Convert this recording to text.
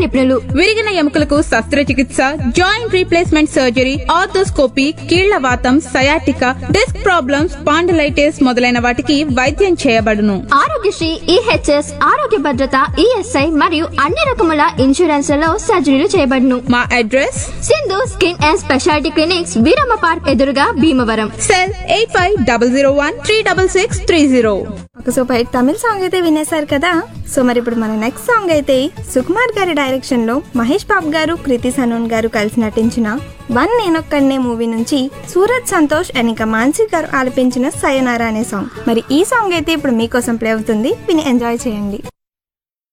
నిపుణులు, విరిగిన ఎముకలకు శస్త్రచికిత్స, joint replacement surgery, arthroscopy, కీళ్లవాతం, sciatica, disc problems, spondylitis మొదలైన వాటికి వైద్యం చేయబడును. ఆరోగ్యశ్రీ, ఈహెచ్ఎస్, ఆరోగ్య భద్రత, ఈఎస్ఐ మరియు అన్ని రకముల ఇన్సూరెన్స్లలో సర్జరీలు చేయబడును. మా address Sindhu skin and speciality clinics, Veeramma park ఎదురుగా, భీమవరం. సెల్ 8500136630. ఒక సూపర్ హిట్ తమిళ సాంగ్ అయితే వినేశారు కదా. సో మరి ఇప్పుడు మన నెక్స్ట్ సాంగ్ అయితే సుకుమార్ గారి డైరెక్షన్ లో మహేష్ బాబు గారు, కృతి సనోన్ గారు కలిసి నటించిన వన్ నేనొక్కనే మూవీ నుంచి సూరజ్ సంతోష్ అండ్ ఇంకా మాన్సి గారు ఆలపించిన సయనారా అనే సాంగ్. మరి ఈ సాంగ్ అయితే ఇప్పుడు మీకోసం ప్లే అవుతుంది, విని ఎంజాయ్ చేయండి.